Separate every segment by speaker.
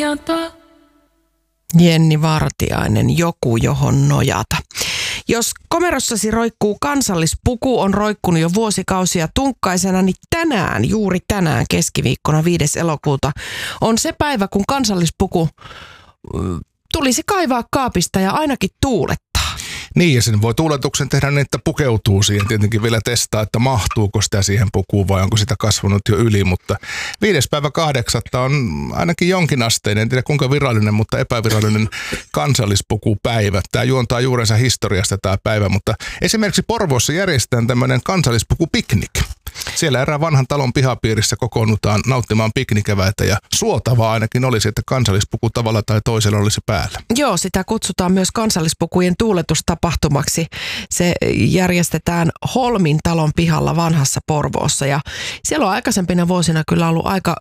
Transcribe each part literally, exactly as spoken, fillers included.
Speaker 1: toi.
Speaker 2: Jenni Vartiainen, joku johon nojata. Jos komerossasi roikkuu kansallispuku, on roikkunut jo vuosikausia tunkkaisena, niin tänään, juuri tänään keskiviikkona viides elokuuta, on se päivä, kun kansallispuku tulisi kaivaa kaapista ja ainakin tuulettaa.
Speaker 3: Niin, ja sen voi tuuletuksen tehdä niin, että pukeutuu siihen. Tietenkin vielä testaa, että mahtuuko sitä siihen pukuun vai onko sitä kasvanut jo yli. Mutta viides päivä kahdeksatta on ainakin jonkinasteinen, en tiedä kuinka virallinen, mutta epävirallinen kansallispukupäivä. Tämä juontaa juurensa historiasta tämä päivä, mutta esimerkiksi Porvoossa järjestetään tämmöinen kansallispukupiknik. Siellä erään vanhan talon pihapiirissä kokoonnutaan nauttimaan piknikeväitä ja suotavaa ainakin olisi, että kansallispuku tavalla tai toisella olisi päällä.
Speaker 2: Joo, sitä kutsutaan myös kansallispukujen tuuletustapahtumaksi. Se järjestetään Holmin talon pihalla vanhassa Porvoossa ja siellä on aikaisempina vuosina kyllä ollut aika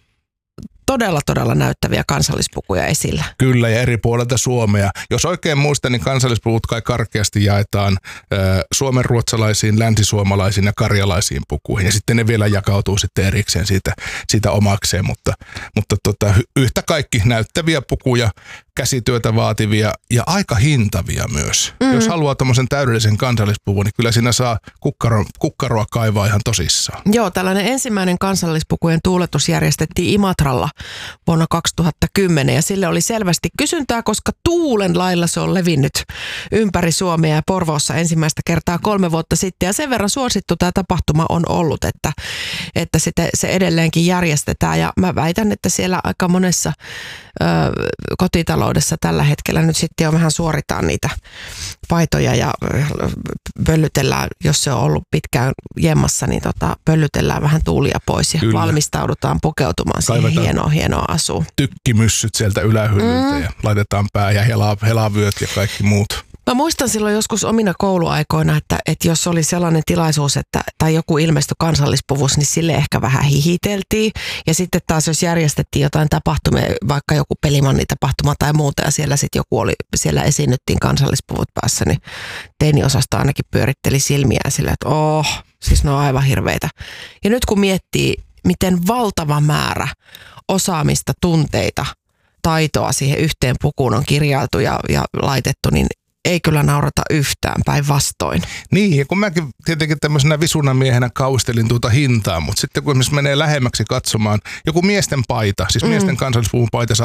Speaker 2: todella, todella näyttäviä kansallispukuja esillä.
Speaker 3: Kyllä, ja eri puolilta Suomea. Jos oikein muistan, niin kansallispuvut kai karkeasti jaetaan ö, suomenruotsalaisiin, länsisuomalaisiin ja karjalaisiin pukuihin. Ja sitten ne vielä jakautuu sitten erikseen siitä, siitä omakseen. Mutta, mutta tota, yhtä kaikki näyttäviä pukuja, käsityötä vaativia ja aika hintavia myös. Mm. Jos haluaa tommosen täydellisen kansallispuvun, niin kyllä siinä saa kukkaro, kukkaroa kaivaa ihan tosissaan.
Speaker 2: Joo, tällainen ensimmäinen kansallispukujen tuuletus järjestettiin Imatralla vuonna kaksituhattakymmenen ja sille oli selvästi kysyntää, koska tuulen lailla se on levinnyt ympäri Suomea ja Porvoossa ensimmäistä kertaa kolme vuotta sitten. Ja sen verran suosittu tämä tapahtuma on ollut, että, että sitä, se edelleenkin järjestetään ja mä väitän, että siellä aika monessa ö, kotitaloudessa tällä hetkellä nyt sitten jo vähän suoritaan niitä paitoja ja pöllytellään, jos se on ollut pitkään jemmassa, niin tota, pöllytellään vähän tuulia pois ja Kyllä. valmistaudutaan pukeutumaan siihen hienoa, hienoa asuun.
Speaker 3: Tykkimyssyt sieltä ylähyllyltä mm. ja laitetaan pää ja hela, helavyöt ja kaikki muut.
Speaker 2: Mä muistan silloin joskus omina kouluaikoina, että, että jos oli sellainen tilaisuus, että, tai joku ilmestyi kansallispuvus, niin sille ehkä vähän hihiteltiin. Ja sitten taas jos järjestettiin jotain tapahtumia, vaikka joku pelimannitapahtuma tai muuta, ja siellä sitten joku oli, siellä esiinnyttiin kansallispuvut päässä, niin teiniosasta ainakin pyöritteli silmiään sillä, että oh, siis ne on aivan hirveitä. Ja nyt kun miettii, miten valtava määrä osaamista, tunteita, taitoa siihen yhteen pukuun on kirjailtu ja, ja laitettu, niin ei kyllä naurata yhtään, päinvastoin.
Speaker 3: Niin, ja kun mäkin tietenkin tämmöisenä visunamiehenä kaustelin tuota hintaa, mutta sitten kun esimerkiksi menee lähemmäksi katsomaan, joku miesten paita, siis mm. miesten kansallispuvun paita